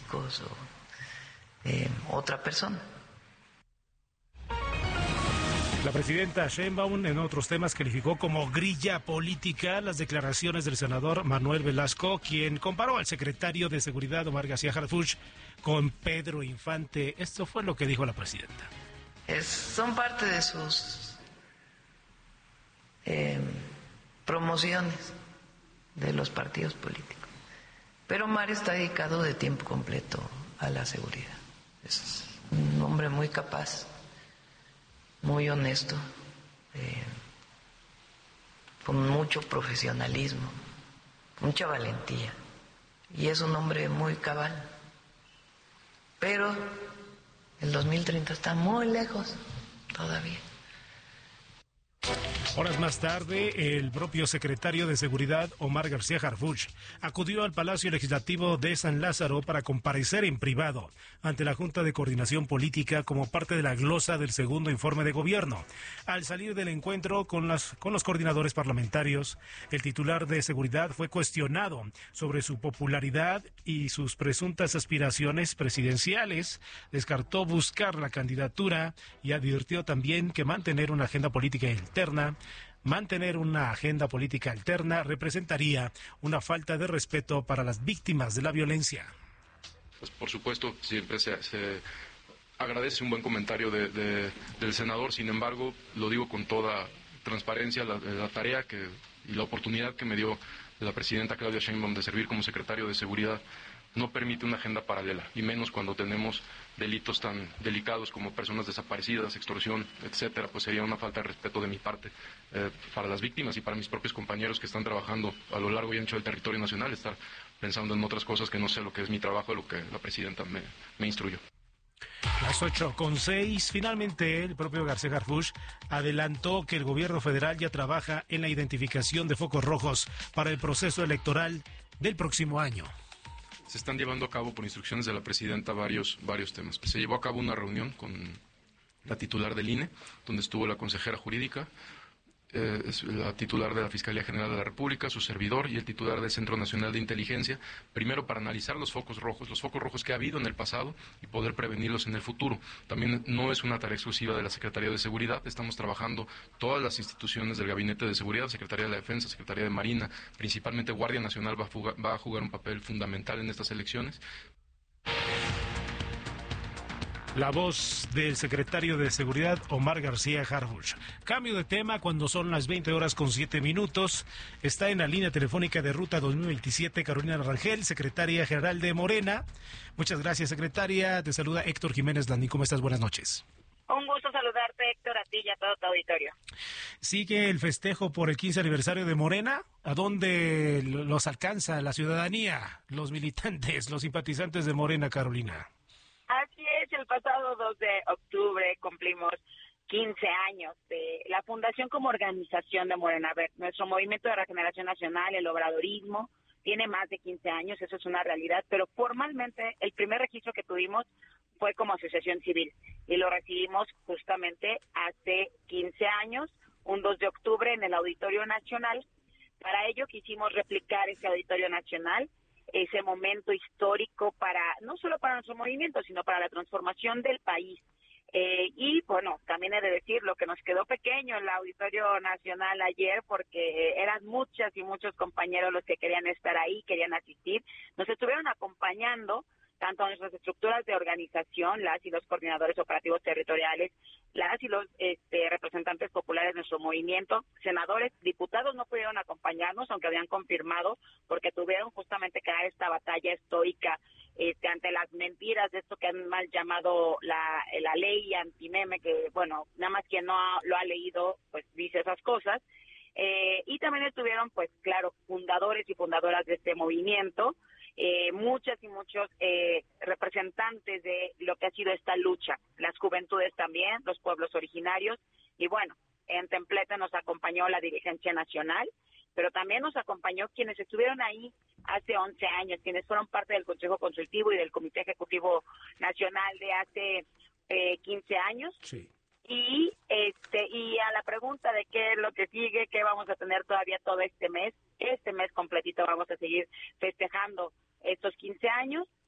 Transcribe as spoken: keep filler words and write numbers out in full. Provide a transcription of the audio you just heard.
políticos o eh, otra persona. La presidenta Sheinbaum, en otros temas, calificó como grilla política las declaraciones del senador Manuel Velasco, quien comparó al secretario de Seguridad, Omar García Harfuch, con Pedro Infante. Esto fue lo que dijo la presidenta. Es, son parte de sus eh, promociones de los partidos políticos. Pero Omar está dedicado de tiempo completo a la seguridad. Es un hombre muy capaz, muy honesto, eh, con mucho profesionalismo, mucha valentía, y es un hombre muy cabal. Pero el dos mil treinta está muy lejos todavía. Horas más tarde, el propio secretario de Seguridad, Omar García Harfuch, acudió al Palacio Legislativo de San Lázaro para comparecer en privado ante la Junta de Coordinación Política como parte de la glosa del segundo informe de gobierno. Al salir del encuentro con, las, con los coordinadores parlamentarios, el titular de Seguridad fue cuestionado sobre su popularidad y sus presuntas aspiraciones presidenciales. Descartó buscar la candidatura y advirtió también que mantener una agenda política alterna Mantener una agenda política alterna representaría una falta de respeto para las víctimas de la violencia. Pues por supuesto, siempre se, se agradece un buen comentario de, de, del senador, sin embargo, lo digo con toda transparencia, la, la tarea que, y la oportunidad que me dio la presidenta Claudia Sheinbaum de servir como secretario de Seguridad no permite una agenda paralela, y menos cuando tenemos delitos tan delicados como personas desaparecidas, extorsión, etcétera. Pues sería una falta de respeto de mi parte eh, para las víctimas y para mis propios compañeros que están trabajando a lo largo y ancho del territorio nacional, estar pensando en otras cosas que no sé lo que es mi trabajo, lo que la presidenta me, me instruyó. Las ocho con seis, finalmente el propio García Harfuch adelantó que el gobierno federal ya trabaja en la identificación de focos rojos para el proceso electoral del próximo año. Se están llevando a cabo por instrucciones de la presidenta varios, varios temas. Se llevó a cabo una reunión con la titular del I N E, donde estuvo la consejera jurídica, eh, la titular de la Fiscalía General de la República, su servidor y el titular del Centro Nacional de Inteligencia, primero para analizar los focos rojos, los focos rojos que ha habido en el pasado y poder prevenirlos en el futuro. También no es una tarea exclusiva de la Secretaría de Seguridad, estamos trabajando todas las instituciones del Gabinete de Seguridad, Secretaría de la Defensa, Secretaría de Marina, principalmente Guardia Nacional va a jugar, va a jugar un papel fundamental en estas elecciones. La voz del secretario de Seguridad, Omar García Harfuch. Cambio de tema cuando son las veinte horas con siete minutos. Está en la línea telefónica de Ruta dos mil veintisiete Carolina Rangel, secretaria general de Morena. Muchas gracias, secretaria. Te saluda Héctor Jiménez Landín. ¿Cómo estás? Buenas noches. Un gusto saludarte, Héctor, a ti y a todo tu auditorio. ¿Sigue el festejo por el quince aniversario de Morena? ¿A dónde los alcanza la ciudadanía, los militantes, los simpatizantes de Morena, Carolina? Así es, el pasado dos de octubre cumplimos quince años de la fundación como organización de Morena. A ver, nuestro Movimiento de Regeneración Nacional, el obradorismo, tiene más de quince años, eso es una realidad, pero formalmente el primer registro que tuvimos fue como asociación civil y lo recibimos justamente hace quince años, un dos de octubre en el Auditorio Nacional. Para ello quisimos replicar ese Auditorio Nacional, ese momento histórico para, no solo para nuestro movimiento, sino para la transformación del país. Eh, y bueno, también he de decir lo que nos quedó pequeño el Auditorio Nacional ayer, porque eran muchas y muchos compañeros los que querían estar ahí, querían asistir. Nos estuvieron acompañando tanto a nuestras estructuras de organización, las y los coordinadores operativos territoriales, las y los este, representantes populares de nuestro movimiento, senadores, diputados no pudieron acompañarnos, aunque habían confirmado, porque tuvieron justamente que dar esta batalla estoica este, ante las mentiras de esto que han mal llamado la, la ley antimeme, que bueno, nada más quien no ha, lo ha leído, pues dice esas cosas. Eh, y también estuvieron, pues claro, fundadores y fundadoras de este movimiento, eh, muchas y muchos eh, representantes de lo que ha sido esta lucha, las juventudes también, los pueblos originarios, y bueno, en Templete nos acompañó la dirigencia nacional, pero también nos acompañó quienes estuvieron ahí hace once años, quienes fueron parte del Consejo Consultivo y del Comité Ejecutivo Nacional de hace eh, quince años. Sí. Y este y a la pregunta de qué es lo que sigue, qué vamos a tener todavía todo este mes, este mes completito vamos a seguir festejando estos quince años,